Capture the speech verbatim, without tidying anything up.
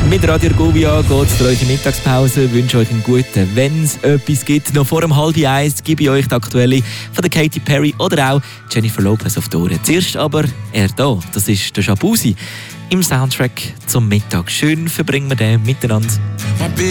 Mit Radio Argovia geht es durch eure Mittagspause. Ich wünsche euch einen guten. Wenn es etwas gibt, noch vor dem halb eins gebe ich euch die aktuelle von der Katy Perry oder auch Jennifer Lopez auf die Ohren. Zuerst aber er da, das ist der Shabuzi im Soundtrack zum Mittag. Schön verbringen wir den miteinander.